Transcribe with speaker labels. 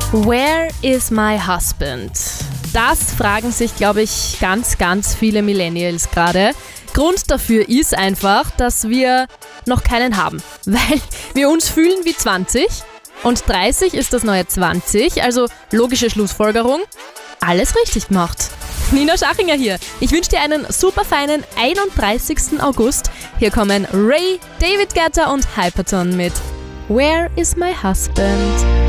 Speaker 1: Where is my husband? Das fragen sich, glaube ich, ganz, ganz viele Millennials gerade. Grund dafür ist einfach, dass wir noch keinen haben, weil wir uns fühlen wie 20 und 30 ist das neue 20, also logische Schlussfolgerung, alles richtig gemacht. Nina Schachinger hier. Ich wünsche dir einen super feinen 31. August. Hier kommen Ray, David Guetta und Hyperton mit Where is my husband?